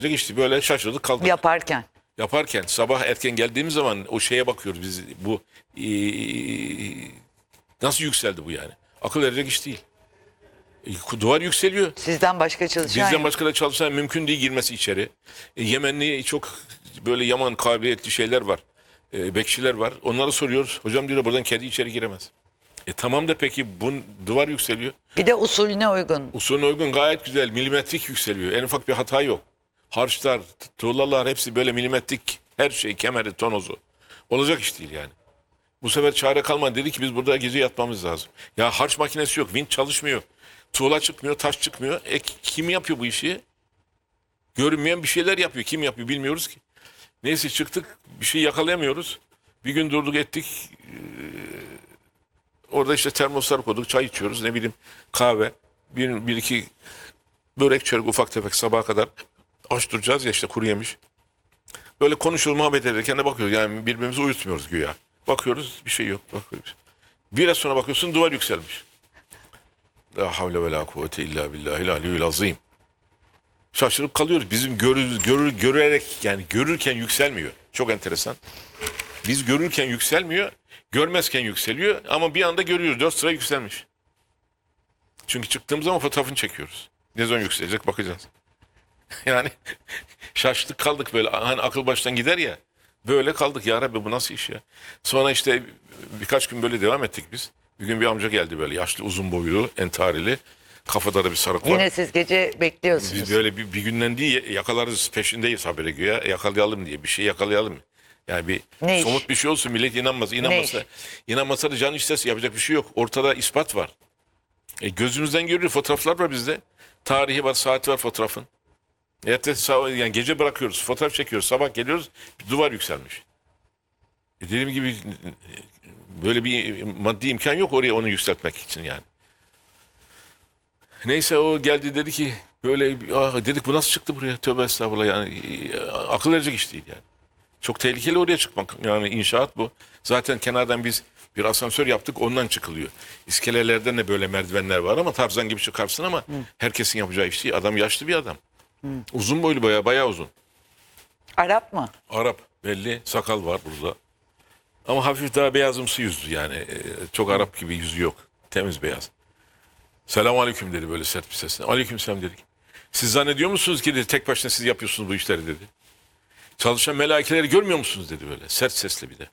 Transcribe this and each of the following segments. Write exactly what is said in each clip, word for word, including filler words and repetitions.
işte böyle şaşırdık kaldık. Yaparken. Yaparken sabah erken geldiğimiz zaman o şeye bakıyoruz biz, bu ee, nasıl yükseldi bu yani? Akıl edecek iş değil. E, duvar yükseliyor. Sizden başka çalışan Bizden yok. başka da çalışan mümkün değil girmesi içeri. E, Yemenli çok böyle yaman kabiliyetli şeyler var. E, bekçiler var. Onlara soruyoruz. Hocam diyor buradan kedi içeri giremez. E tamam da peki bu duvar yükseliyor. Bir de usulüne uygun. Usulüne uygun gayet güzel. Milimetrik yükseliyor. En ufak bir hata yok. Harçlar, tuğlalar hepsi böyle milimetrik. Her şey, kemeri, tonozu. Olacak iş değil yani. Bu sefer çare kalmadı. Dedi ki biz burada gece yatmamız lazım. Ya harç makinesi yok. Vinç çalışmıyor. Tuğla çıkmıyor, taş çıkmıyor. E kim yapıyor bu işi? Görünmeyen bir şeyler yapıyor. Kim yapıyor bilmiyoruz ki. Neyse çıktık. Bir şey yakalayamıyoruz. Bir gün durduk ettik. Ee, orada işte termoslar koyduk. Çay içiyoruz. Ne bileyim kahve. Bir, bir iki börek çörek ufak tefek sabaha kadar aç duracağız ya işte kuru yemiş. Böyle konuşuyoruz muhabbet ederken de bakıyoruz. Yani birbirimizi uyutmuyoruz güya. Bakıyoruz bir şey yok. Bakıyoruz. Biraz sonra bakıyorsun duvar yükselmiş. La havle ve la kuvvete illa billahil aliyyil azim. Şaşırıp kalıyoruz. Bizim görür, görür, görerek yani görürken yükselmiyor. Çok enteresan. Biz görürken yükselmiyor. Görmezken yükseliyor. Ama bir anda görüyoruz. Dört sıra yükselmiş. Çünkü çıktığımız zaman fotoğrafını çekiyoruz. Ne zaman yükselecek bakacağız. Yani şaştık kaldık böyle. Hani akıl baştan gider ya. Böyle kaldık. Ya Rabbi bu nasıl iş ya? Sonra işte birkaç gün böyle devam ettik biz. Bir gün bir amca geldi böyle yaşlı uzun boylu entarili. Kafada da bir sarık var. Yine siz gece bekliyorsunuz. Biz böyle bir, bir günden değil yakalarız peşindeyiz habere güya yakalayalım diye bir şey yakalayalım. Yani bir Ne iş? somut bir şey olsun millet inanmaz. İnanmasa, inanmasa da can isterse yapacak bir şey yok. Ortada ispat var. E, gözümüzden görülür fotoğraflar var bizde. Tarihi var, saati var fotoğrafın. Ertesi sabah yani gece bırakıyoruz, fotoğraf çekiyoruz, sabah geliyoruz bir duvar yükselmiş. E, dediğim gibi böyle bir maddi imkan yok oraya onu yükseltmek için yani. Neyse o geldi dedi ki böyle ah, dedik bu nasıl çıktı buraya tövbe estağfurullah yani e, akıl edecek iş değil yani. Çok tehlikeli oraya çıkmak yani inşaat bu. Zaten kenardan biz bir asansör yaptık ondan çıkılıyor. İskelelerden de böyle merdivenler var ama tarzan gibi çıkarsın ama Hı. herkesin yapacağı iş değil. Adam yaşlı bir adam. Hı. Uzun boylu bayağı bayağı uzun. Arap mı? Arap belli sakal var burada. Ama hafif daha beyazımsı yüzlü yani e, çok Arap gibi yüzü yok. Temiz beyaz. Selamun aleyküm dedi böyle sert bir sesle. Aleyküm selam dedik. Siz zannediyor musunuz ki dedi, tek başına siz yapıyorsunuz bu işleri dedi. Çalışan melaikeleri görmüyor musunuz dedi böyle sert sesle bir de.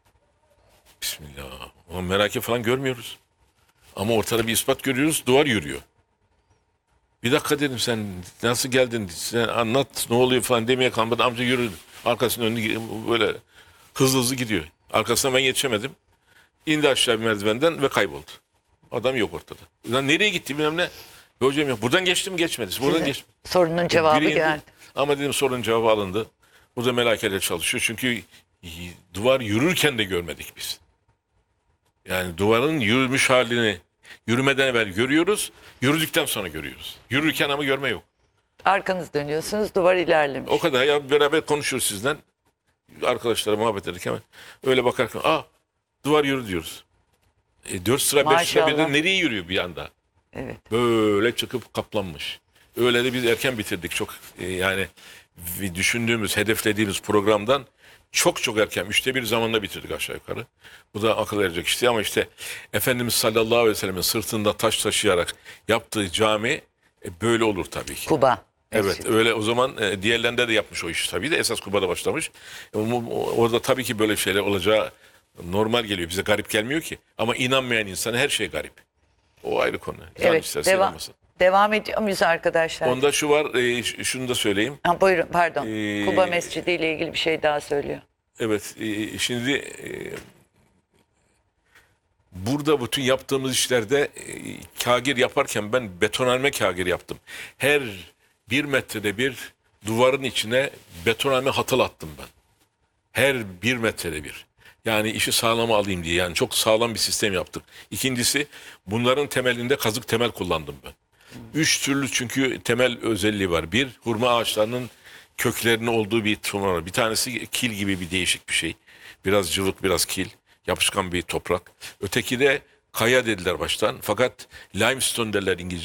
Bismillah. Ama melaike falan görmüyoruz. Ama ortada bir ispat görüyoruz duvar yürüyor. Bir dakika dedim sen nasıl geldin sen anlat ne oluyor falan demeye kalmadı amca yürüdü. Arkasının önünü böyle hızlı hızlı gidiyor. Arkasına ben yetişemedim. İndi aşağı bir merdivenden ve kayboldu. Adam yok ortada. Lan nereye gitti bilmem ne. Hocam yok. Buradan geçti mi geçmedi. Buradan Sizin geç. sorunun cevabı Biri indi. geldi. Ama dedim sorunun cevabı alındı. Burada melakeler çalışıyor. Çünkü duvar yürürken de görmedik biz. Yani duvarın yürümüş halini yürümeden evvel görüyoruz. Yürüdükten sonra görüyoruz. Yürürken ama görme yok. Arkanız dönüyorsunuz duvar ilerlemiş. O kadar ya beraber konuşuyoruz sizden. Arkadaşlara muhabbet ederken öyle bakarken aa duvar yürü diyoruz. E, dört sıra beş sıra Maşallah. birden nereye yürüyor bir anda? Evet. Böyle çıkıp kaplanmış. Öyle de biz erken bitirdik çok e, yani düşündüğümüz, hedeflediğimiz programdan çok çok erken. Üçte bir zamanda bitirdik aşağı yukarı. Bu da akıl erecek işte ama işte Efendimiz sallallahu aleyhi ve sellem'in sırtında taş taşıyarak yaptığı cami e, böyle olur tabii ki. Kuba. Evet öyle o zaman e, diğerlerinde de yapmış o iş tabii de esas Kuba'da başlamış. E, orada tabii ki böyle şeyler olacağı normal geliyor. Bize garip gelmiyor ki. Ama inanmayan insana her şey garip. O ayrı konu. Evet. Devam, devam ediyor muyuz arkadaşlar? Onda şu var, e, şunu da söyleyeyim. Ha, buyurun pardon. Ee, Kuba Mescidi ile ilgili bir şey daha söylüyor. Evet, e, şimdi e, burada bütün yaptığımız işlerde e, kagir yaparken ben betonarme kagir yaptım. Her bir metrede bir duvarın içine betonarme hatılattım ben. Her bir metrede bir. Yani işi sağlama alayım diye. Yani çok sağlam bir sistem yaptık. İkincisi bunların temelinde kazık temel kullandım ben. Üç türlü çünkü temel özelliği var. Bir, hurma ağaçlarının köklerinin olduğu bir tümör var. Bir tanesi kil gibi bir değişik bir şey. Biraz cıvık, biraz kil. Yapışkan bir toprak. Öteki de kaya dediler baştan. Fakat limestone derler İngilizce.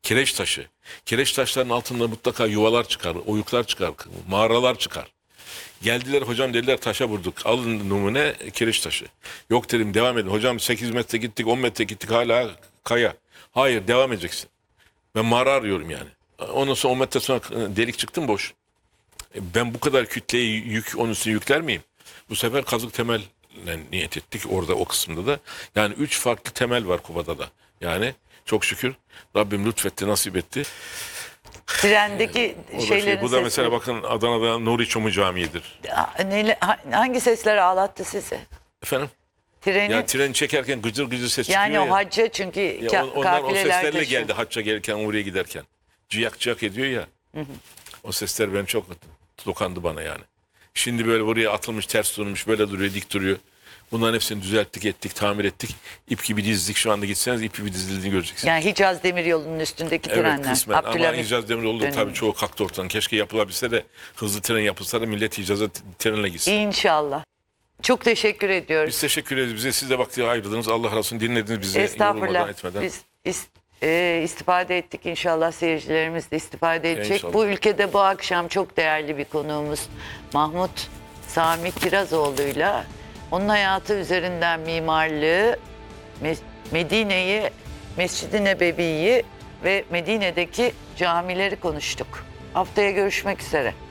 Kireç taşı. Kireç taşların altında mutlaka yuvalar çıkar, oyuklar çıkar, mağaralar çıkar. Geldiler hocam dediler taşa vurduk. Alın numune kireç taşı. Yok dedim devam edin. Hocam sekiz metre gittik on metre gittik hala kaya. Hayır devam edeceksin. Ben mağara arıyorum yani. Ondan sonra on metre sonra delik çıktım boş. E, Ben bu kadar kütleyi yük onun üstüne yükler miyim? Bu sefer kazık temel niyet ettik orada o kısımda da. Yani üç farklı temel var Kuba'da da. Yani çok şükür Rabbim lütfetti nasip etti. Trendeki O da şey, şeylerin bu da sesi. mesela bakın Adana'da Nuri Çomu Camii'dir. Ha- neyle- ha- hangi sesler ağlattı sizi? Efendim? Treni. Ya treni çekerken gıcır gıcır ses yani çıkıyor o ya. hacca çünkü Ya ka- on- onlar o kafileler seslerle taşıyor. geldi hacca gelirken oraya giderken. Ciyak ciyak ediyor ya. O sesler benim çok dokandı bana yani. Şimdi böyle buraya atılmış ters durmuş böyle duruyor dik duruyor. Bunların hepsini düzelttik ettik tamir ettik. İp gibi dizdik şu anda gitseniz ip gibi dizildiğini göreceksiniz. Yani Hicaz Demiryolu'nun üstündeki Evet trenler. kısmen ama Abdülhamit Hicaz Demiroğlu dönemi. tabii çoğu kalktı ortadan. Keşke yapılabilse de hızlı tren yapılsa da millet Hicaz'a t- trenle gitsin. İnşallah. Çok teşekkür ediyoruz. Biz teşekkür ederiz. Bize siz de vakti ayırdınız. Allah razı olsun dinlediniz bizi yorulmadan Estağfurullah. etmeden. Biz is- e, istifade ettik. İnşallah seyircilerimiz de istifade edecek. İnşallah. Bu ülkede bu akşam çok değerli bir konuğumuz Mahmut Sami Kirazoğlu'yla onun hayatı üzerinden mimarlığı, Me- Medine'yi, Mescid-i Nebevi'yi ve Medine'deki camileri konuştuk. Haftaya görüşmek üzere.